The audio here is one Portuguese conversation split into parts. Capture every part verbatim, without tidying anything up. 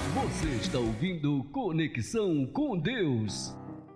Você está ouvindo Conexão com Deus.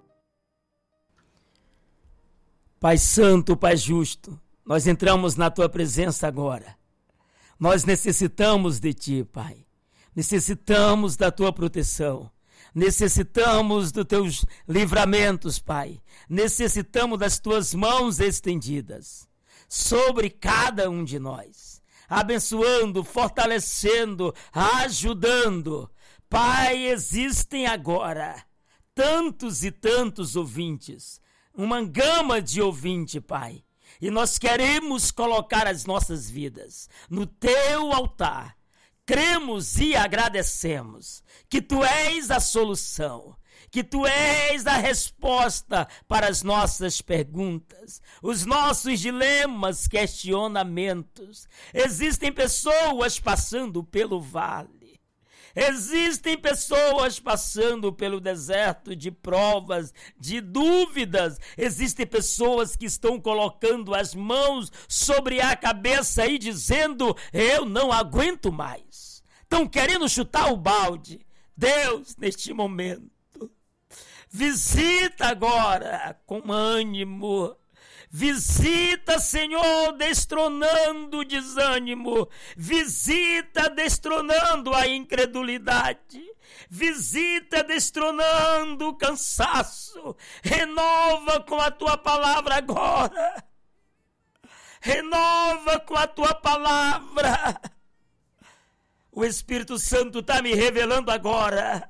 Pai Santo, Pai Justo, nós entramos na Tua presença agora. Nós necessitamos de Ti, Pai. Necessitamos da Tua proteção. Necessitamos dos Teus livramentos, Pai. Necessitamos das Tuas mãos estendidas sobre cada um de nós, abençoando, fortalecendo, ajudando. Pai, existem agora tantos e tantos ouvintes, uma gama de ouvinte, Pai, e nós queremos colocar as nossas vidas no Teu altar. Cremos e agradecemos que Tu és a solução, que Tu és a resposta para as nossas perguntas, os nossos dilemas, questionamentos. Existem pessoas passando pelo vale. Existem pessoas passando pelo deserto de provas, de dúvidas. Existem pessoas que estão colocando as mãos sobre a cabeça e dizendo: eu não aguento mais. Estão querendo chutar o balde. Deus, neste momento, visita agora com ânimo. Visita, Senhor, destronando o desânimo. Visita, destronando a incredulidade. Visita, destronando o cansaço. Renova com a Tua palavra agora. Renova com a Tua palavra. O Espírito Santo está me revelando agora.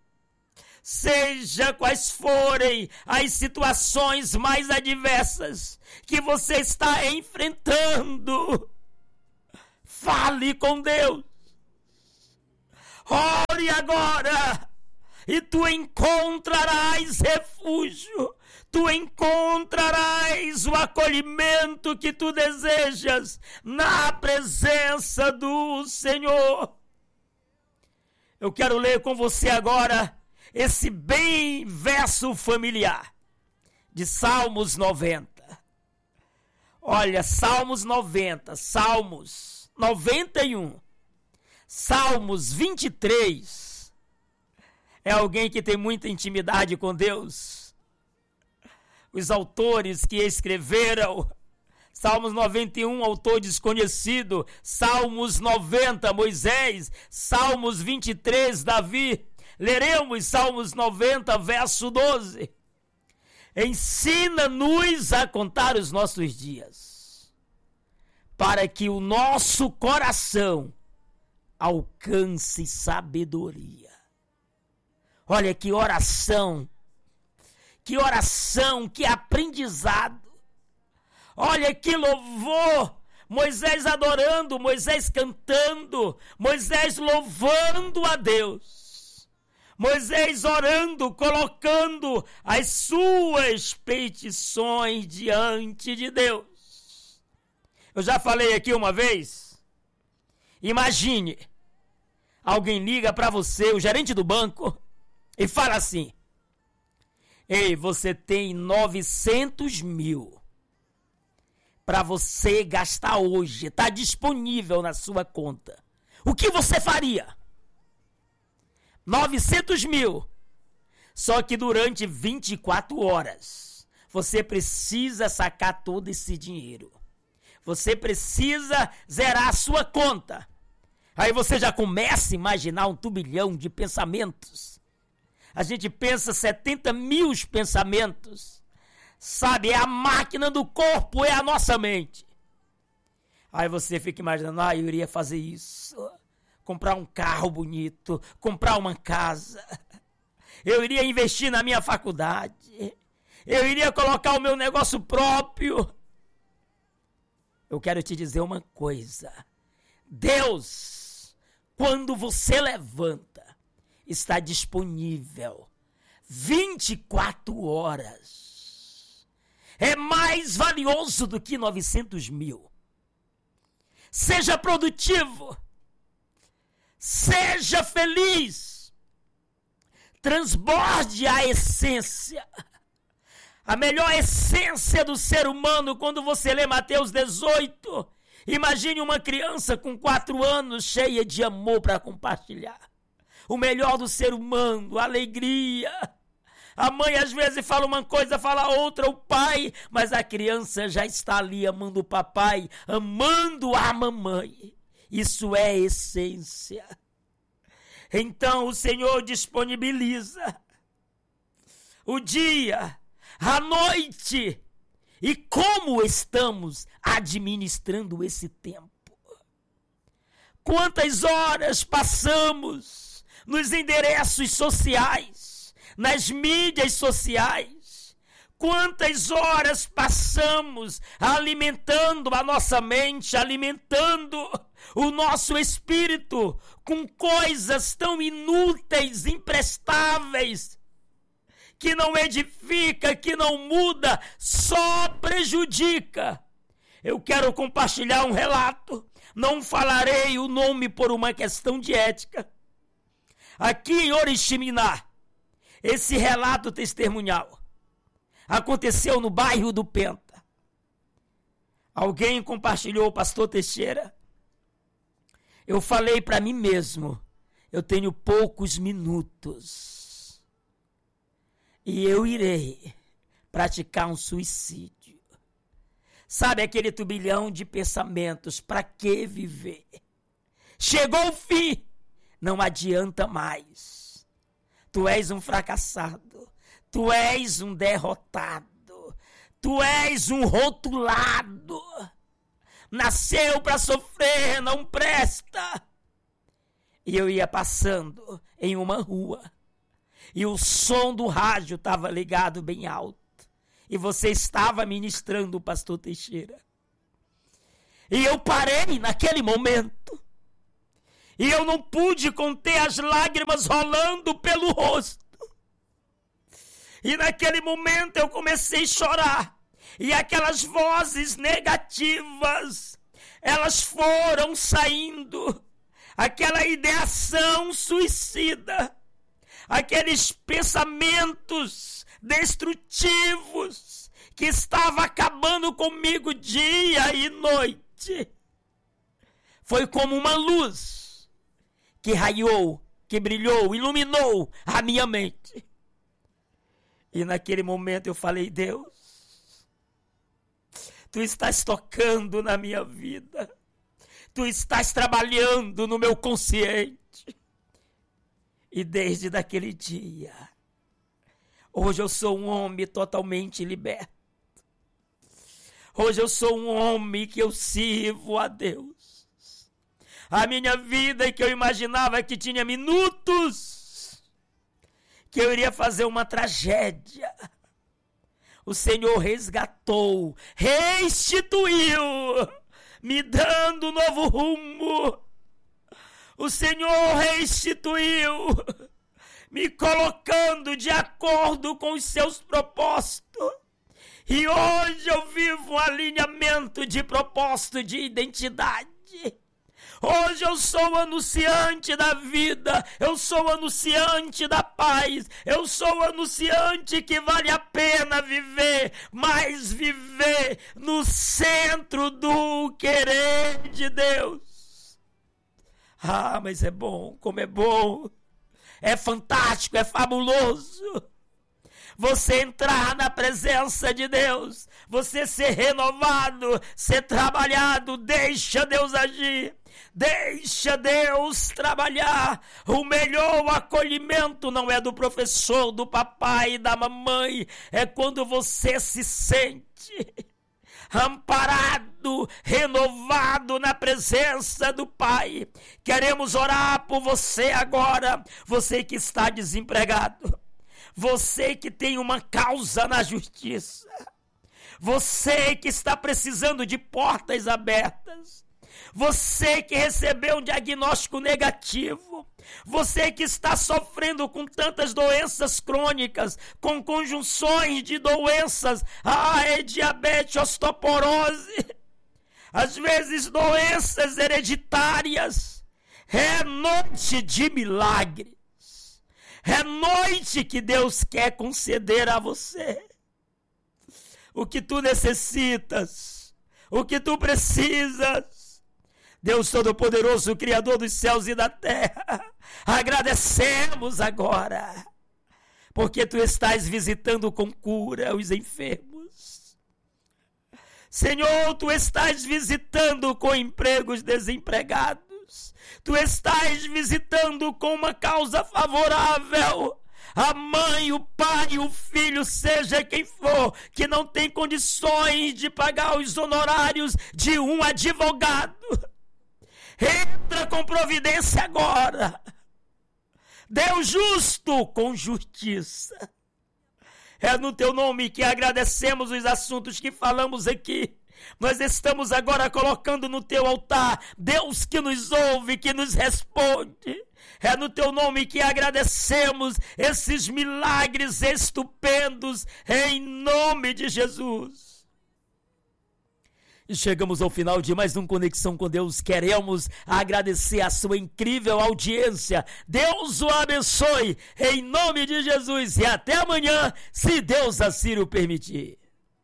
Seja quais forem as situações mais adversas que você está enfrentando, fale com Deus. Ore agora e tu encontrarás refúgio. Tu encontrarás o acolhimento que tu desejas na presença do Senhor. Eu quero ler com você agora esse bem verso familiar de Salmos noventa. Olha, Salmos noventa, Salmos noventa e um, Salmos vinte e três. É alguém que tem muita intimidade com Deus. Os autores que escreveram Salmos noventa e um, autor desconhecido. Salmos noventa, Moisés. Salmos vinte e três, Davi. Leremos Salmos noventa, verso doze. Ensina-nos a contar os nossos dias, para que o nosso coração alcance sabedoria. Olha que oração, que oração, que aprendizado. Olha que louvor. Moisés adorando, Moisés cantando, Moisés louvando a Deus. Moisés orando, colocando as suas petições diante de Deus. Eu já falei aqui uma vez. Imagine, alguém liga para você, o gerente do banco, e fala assim: ei, você tem novecentos mil para você gastar hoje, está disponível na sua conta. O que você faria? novecentos mil. Só que durante vinte e quatro horas, você precisa sacar todo esse dinheiro. Você precisa zerar a sua conta. Aí você já começa a imaginar um turbilhão de pensamentos. A gente pensa setenta mil pensamentos. Sabe, é a máquina do corpo, é a nossa mente. Aí você fica imaginando: ah, eu iria fazer isso. Comprar um carro bonito, comprar uma casa, eu iria investir na minha faculdade, eu iria colocar o meu negócio próprio. Eu quero te dizer uma coisa: Deus, quando você levanta, está disponível vinte e quatro horas. É mais valioso do que novecentos mil. Seja produtivo. Seja feliz. Transborde a essência. A melhor essência do ser humano, quando você lê Mateus dezoito. Imagine uma criança com quatro anos cheia de amor para compartilhar. o melhor do ser humano, a alegria. A mãe às vezes fala uma coisa, fala outra, o pai, mas a criança já está ali amando o papai, amando a mamãe. Isso é essência. Então o Senhor disponibiliza o dia, a noite, e como estamos administrando esse tempo. Quantas horas passamos nos endereços sociais, nas mídias sociais? Quantas horas passamos alimentando a nossa mente, alimentando o nosso espírito com coisas tão inúteis, imprestáveis, que não edifica, que não muda, só prejudica. Eu quero compartilhar um relato. Não falarei o nome por uma questão de ética. Aqui em Oriximiná, esse relato testemunhal aconteceu no bairro do Penta. Alguém compartilhou, o pastor Teixeira. Eu falei para mim mesmo, eu tenho poucos minutos e eu irei praticar um suicídio. Sabe aquele turbilhão de pensamentos, para que viver? Chegou o fim, não adianta mais. Tu és um fracassado, tu és um derrotado, tu és um rotulado. Nasceu para sofrer, não presta. E eu ia passando em uma rua, e o som do rádio estava ligado bem alto. E você estava ministrando o pastor Teixeira. E eu parei naquele momento. E eu não pude conter as lágrimas rolando pelo rosto. E naquele momento eu comecei a chorar. E aquelas vozes negativas, elas foram saindo. Aquela ideação suicida. Aqueles pensamentos destrutivos que estava acabando comigo dia e noite. Foi como uma luz que raiou, que brilhou, iluminou a minha mente. E naquele momento eu falei, Deus, tu estás tocando na minha vida, tu estás trabalhando no meu consciente. E desde daquele dia, hoje eu sou um homem totalmente liberto. Hoje eu sou um homem que eu sirvo a Deus. A minha vida que eu imaginava que tinha minutos, que eu iria fazer uma tragédia, o Senhor resgatou, restituiu, me dando um novo rumo. O Senhor restituiu, me colocando de acordo com os seus propósitos. E hoje eu vivo um alinhamento de propósito, de identidade. Hoje eu sou anunciante da vida, eu sou anunciante da paz, eu sou anunciante que vale a pena viver, mas viver no centro do querer de Deus. Ah, mas é bom, como é bom. É fantástico, é fabuloso. Você entrar na presença de Deus, você ser renovado, ser trabalhado, deixa Deus agir, deixa Deus trabalhar. O melhor acolhimento não é do professor, do papai, da mamãe, é quando você se sente amparado, renovado na presença do Pai. Queremos orar por você agora, você que está desempregado, você que tem uma causa na justiça, você que está precisando de portas abertas, você que recebeu um diagnóstico negativo, você que está sofrendo com tantas doenças crônicas, com conjunções de doenças, ah, é diabetes, osteoporose, às vezes doenças hereditárias. É noite de milagres, é noite que Deus quer conceder a você o que tu necessitas, o que tu precisas. Deus Todo-Poderoso, Criador dos céus e da terra, Agradecemos agora, porque tu estás visitando com cura os enfermos. Senhor, tu estás visitando com empregos desempregados. Tu estás visitando com uma causa favorável. A mãe, o pai, o filho, seja quem for, que não tem condições de pagar os honorários de um advogado. Entra com providência agora. Deus justo com justiça. É no teu nome que agradecemos os assuntos que falamos aqui. Nós estamos agora colocando no teu altar, Deus que nos ouve, que nos responde. É no teu nome que agradecemos esses milagres estupendos, em nome de Jesus. E chegamos ao final de mais um Conexão com Deus. Queremos agradecer a sua incrível audiência. Deus o abençoe, em nome de Jesus. E até amanhã, se Deus assim o permitir.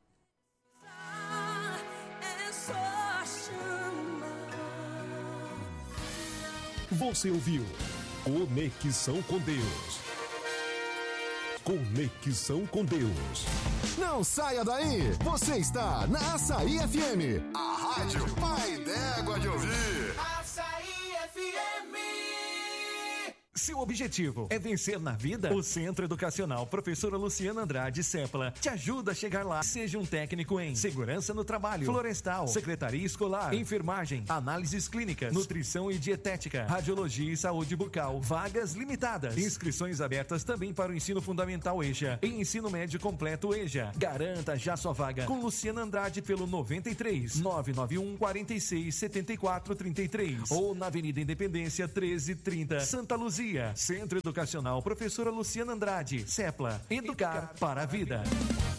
Você ouviu Conexão com Deus. Conexão com Deus. Não saia daí. Você está na Açaí F M. A rádio Pai d'Égua de ouvir. Açaí F M. Seu objetivo é vencer na vida? O Centro Educacional Professora Luciana Andrade Sepla te ajuda a chegar lá. Seja um técnico em segurança no trabalho, florestal, secretaria escolar, enfermagem, análises clínicas, nutrição e dietética, radiologia e saúde bucal. Vagas limitadas. Inscrições abertas também para o ensino fundamental E J A e ensino médio completo E J A. Garanta já sua vaga com Luciana Andrade pelo noventa e três, nove nove um, quarenta e seis, setenta e quatro, trinta e três ou na Avenida Independência treze trinta, Santa Luzia. Centro Educacional Professora Luciana Andrade, Sepla, educar para a vida.